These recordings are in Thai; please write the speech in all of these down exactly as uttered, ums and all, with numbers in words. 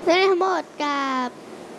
นักเรียนทั้งหมดกับ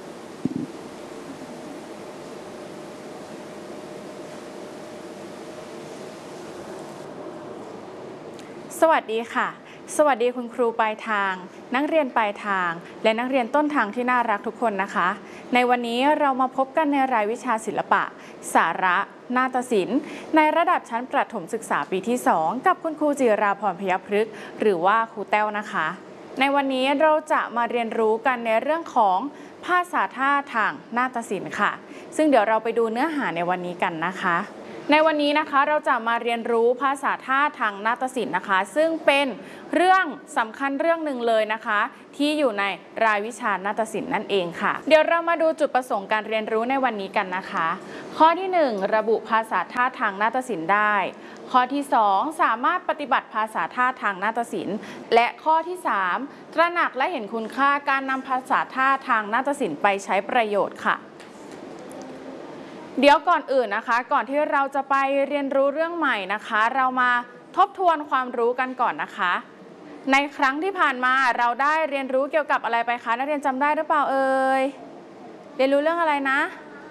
สวัสดีค่ะสวัสดีคุณครูปลายทางนักเรียนปลายทางและนักเรียนต้นทางที่น่ารักทุกคนนะคะในวันนี้เรามาพบกันในรายวิชาศิลปะสาระนาฏศิลป์ในระดับชั้นประถมศึกษาปีที่สองกับคุณครูจิราพรพยัคฆ์พฤกษ์หรือว่าครูแต้วนะคะในวันนี้เราจะมาเรียนรู้กันในเรื่องของภาษาท่าทางนาฏศิลป์ค่ะซึ่งเดี๋ยวเราไปดูเนื้อหาในวันนี้กันนะคะในวันนี้นะคะเราจะมาเรียนรู้ภาษาท่าทางนาฏศิลป์นะคะซึ่งเป็นเรื่องสำคัญเรื่องหนึ่งเลยนะคะที่อยู่ในรายวิชานาฏศิลป์นั่นเองค่ะเดี๋ยวเรามาดูจุดประสงค์การเรียนรู้ในวันนี้กันนะคะข้อที่หนึ่งระบุภาษาท่าทางนาฏศิลป์ได้ข้อที่สองสามารถปฏิบัติภาษาท่าทางนาฏศิลป์และข้อที่สามตระหนักและเห็นคุณค่าการนำภาษาท่าทางนาฏศิลป์ไปใช้ประโยชน์ค่ะเดี๋ยวก่อนอื่นนะคะก่อนที่เราจะไปเรียนรู้เรื่องใหม่นะคะเรามาทบทวนความรู้กันก่อนนะคะในครั้งที่ผ่านมาเราได้เรียนรู้เกี่ยวกับอะไรไปคะนักเรียนจำได้หรือเปล่าเอ่ยเรียนรู้เรื่องอะไรนะ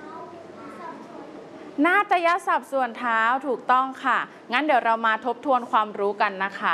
นาฏยศัพท์ส่วนเท้าถูกต้องค่ะงั้นเดี๋ยวเรามาทบทวนความรู้กันนะคะ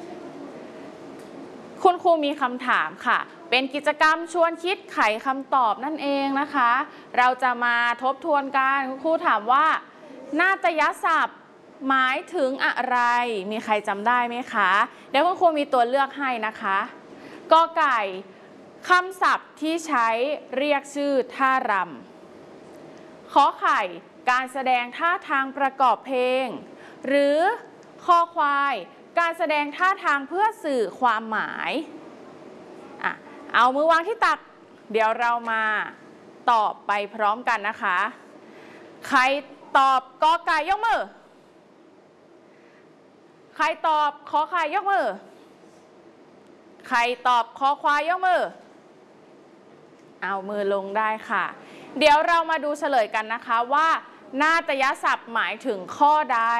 คุณครูมีคำถามค่ะเป็นกิจกรรมชวนคิดไขคำตอบนั่นเองนะคะเราจะมาทบทวนกันคุณครูถามว่านาฏยศัพท์หมายถึงอะไรมีใครจำได้ไหมคะเดี๋ยวคุณครูมีตัวเลือกให้นะคะกอไก่คำศัพท์ที่ใช้เรียกชื่อท่ารำขอไข่การแสดงท่าทางประกอบเพลงหรือคอควายการแสดงท่าทางเพื่อสื่อความหมายอ่ะเอามือวางที่ตักเดี๋ยวเรามาตอบไปพร้อมกันนะคะใครตอบกอไก่ยกมือใครตอบขอไข่ยกมือใครตอบคอควายยกมือเอามือลงได้ค่ะเดี๋ยวเรามาดูเฉลยกันนะคะว่านาฏยศัพท์หมายถึงข้อใด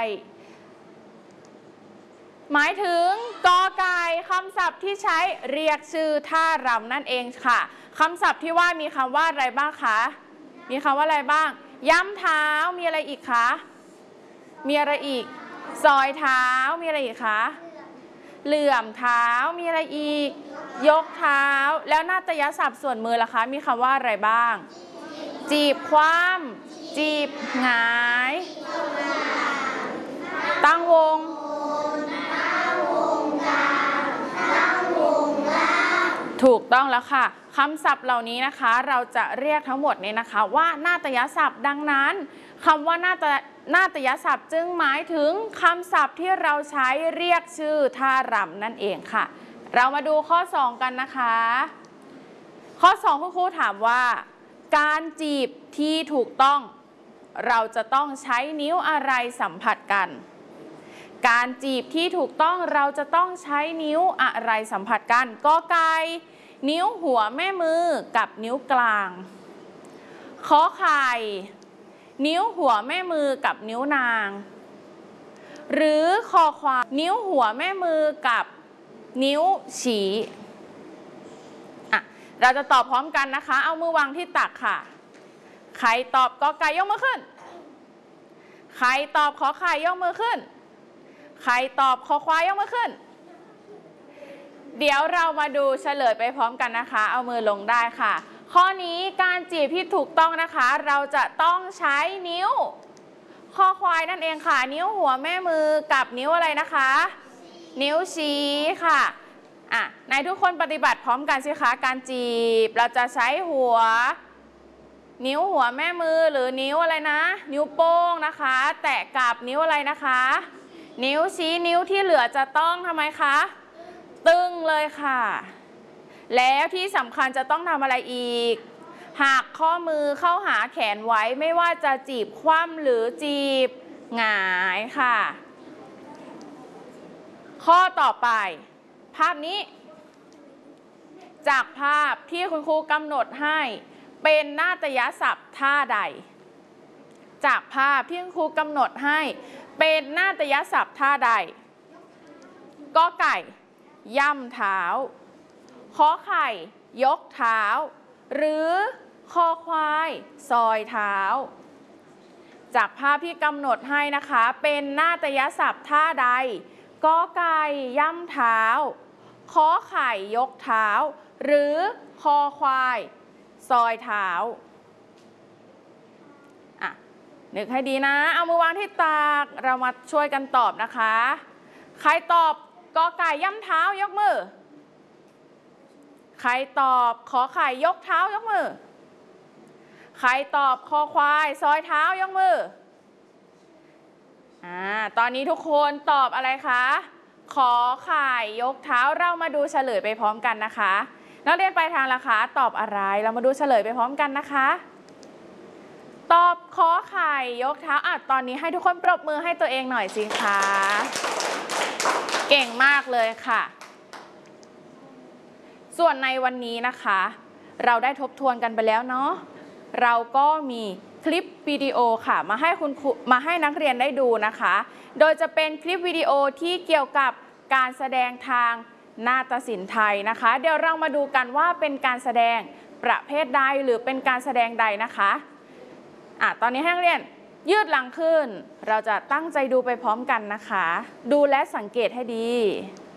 หมายถึงกอไก่คำศัพท์ที่ใช้เรียกชื่อท่ารำนั่นเองค่ะคำศัพท์ที่ว่ามีคำว่าอะไรบ้างคะมีคำว่าอะไรบ้างย้ำเท้ามีอะไรอีกคะมีอะไรอีกซอยเท้ามีอะไรอีกคะเหลื่อมเท้ามีอะไรอีกยกเท้าแล้วนาฏยศัพท์ส่วนมือล่ะคะมีคำว่าอะไรบ้างจีบคว่ำจีบหงายตั้งวงถูกต้องแล้วค่ะคำศัพท์เหล่านี้นะคะเราจะเรียกทั้งหมดนี้นะคะว่านาฏยศัพท์ดังนั้นคำว่านาฏนาฏยศัพท์จึงหมายถึงคำศัพท์ที่เราใช้เรียกชื่อท่ารำนั่นเองค่ะเรามาดูข้อสองกันนะคะข้อสองคุณครูถามว่าการจีบที่ถูกต้องเราจะต้องใช้นิ้วอะไรสัมผัสกันการจีบที่ถูกต้องเราจะต้องใช้นิ้วอะไรสัมผัสกันกอไก่นิ้วหัวแม่มือกับนิ้วกลางขอไข่นิ้วหัวแม่มือกับนิ้วนางหรือคอควายนิ้วหัวแม่มือกับนิ้วชี้อ่ะเราจะตอบพร้อมกันนะคะเอามือวางที่ตักค่ะใครตอบกอไก่ยกมือขึ้นใครตอบขอไข่ยกมือขึ้นใครตอบคอควายยกมือขึ้นเดี๋ยวเรามาดูเฉลยไปพร้อมกันนะคะเอามือลงได้ค่ะข้อนี้การจีบที่ถูกต้องนะคะเราจะต้องใช้นิ้วคอควายนั่นเองค่ะนิ้วหัวแม่มือกับนิ้วอะไรนะคะนิ้วชี้ค่ะอ่ะในทุกคนปฏิบัติพร้อมกันสิคะการจีบเราจะใช้หัวนิ้วหัวแม่มือหรือนิ้วอะไรนะนิ้วโป้งนะคะแตะกับนิ้วอะไรนะคะนิ้วชี้นิ้วที่เหลือจะต้องทำไมคะตึงเลยค่ะแล้วที่สำคัญจะต้องทำอะไรอีกหักข้อมือเข้าหาแขนไว้ไม่ว่าจะจีบคว่ำหรือจีบหงายค่ะข้อต่อไปภาพนี้จากภาพที่คุณครูกำหนดให้เป็นนาฏยศัพท์ท่าใดจากภาพที่คุณครูกำหนดให้เป็นนาฏยศัพท์ท่าใดกอไก่ย่ำเท้าคขอไข่ยกเท้าหรือคอควายซอยเท้าจากภาพที่กำหนดให้นะคะเป็นนาฏยศัพท์ท่าใดกอไก่ย่ำเท้าขอไข่ยกเท้าหรือคอควายซอยเท้าอ่ะนึกให้ดีนะเอามือวางที่ตักเรามาช่วยกันตอบนะคะใครตอบกอไก่ย่ำเท้ายกมือใครตอบขอไข่ยกเท้ายกมือใครตอบคอควายซอยเท้ายกมืออ่าตอนนี้ทุกคนตอบอะไรคะขอไข่ยกเท้าเรามาดูเฉลยไปพร้อมกันนะคะนักเรียนปลายทางล่ะคะตอบอะไรเรามาดูเฉลยไปพร้อมกันนะคะตอบขอไข่ยกเท้าอ่ะตอนนี้ให้ทุกคนปรบมือให้ตัวเองหน่อยสิคะเก่งมากเลยค่ะส่วนในวันนี้นะคะเราได้ทบทวนกันไปแล้วเนาะเราก็มีคลิปวิดีโอค่ะมาให้คุณครูมาให้นักเรียนได้ดูนะคะโดยจะเป็นคลิปวิดีโอที่เกี่ยวกับการแสดงทางนาฏศิลป์ไทยนะคะเดี๋ยวเรามาดูกันว่าเป็นการแสดงประเภทใดหรือเป็นการแสดงใดนะคะอ่ะตอนนี้ให้นักเรียนยืดหลังขึ้นเราจะตั้งใจดูไปพร้อมกันนะคะดูและสังเกตให้ดี